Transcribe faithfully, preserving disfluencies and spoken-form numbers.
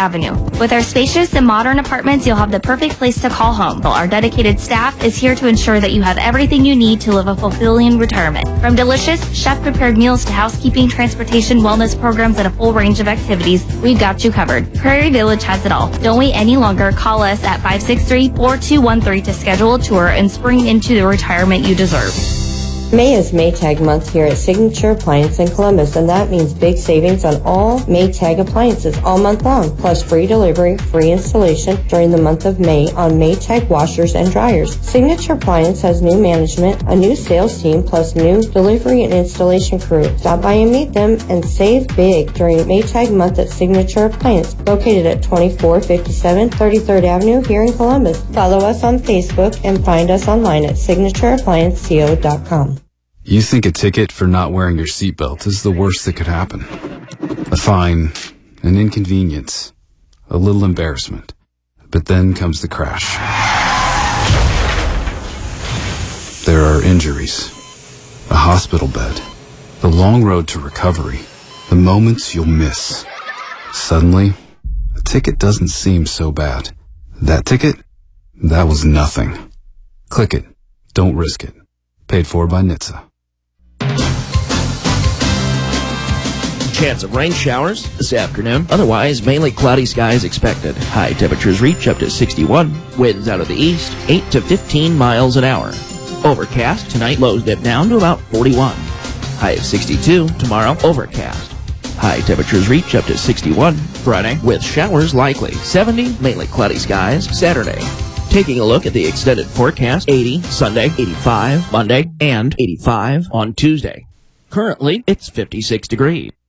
Avenue. With our spacious and modern apartments, you'll have the perfect place to call home. Our dedicated staff is here to ensure that you have everything you need to live a fulfilling retirement. From delicious, chef-prepared meals to housekeeping, transportation, wellness programs, and a full range of activities, we've got you covered. Prairie Village has it all. Don't wait any longer. Call us at five six three, four two one three to schedule a tour and spring into the retirement you deserve. May is Maytag month here at Signature Appliance in Columbus, and that means big savings on all Maytag appliances all month long, plus free delivery, free installation during the month of May on Maytag washers and dryers. Signature Appliance has new management, a new sales team, plus new delivery and installation crew. Stop by and meet them and save big during Maytag month at Signature Appliance, located at twenty-four fifty-seven thirty-third Avenue here in Columbus. Follow us on Facebook and find us online at signature appliance co dot com. You think a ticket for not wearing your seatbelt is the worst that could happen. A fine, an inconvenience, a little embarrassment. But then comes the crash. There are injuries, a hospital bed, the long road to recovery, the moments you'll miss. Suddenly, a ticket doesn't seem so bad. That ticket? That was nothing. Click it. Don't risk it. Paid for by N H T S A. Chance of rain showers this afternoon. Otherwise, mainly cloudy skies expected. High temperatures reach up to sixty-one. Winds out of the east, eight to fifteen miles an hour. Overcast tonight, lows dip down to about forty-one. High of sixty-two. Tomorrow, overcast. High temperatures reach up to sixty-one. Friday, with showers likely. seventy, mainly cloudy skies. Saturday. Taking a look at the extended forecast, eighty Sunday, eighty-five Monday, and eighty-five on Tuesday. Currently, it's fifty-six degrees.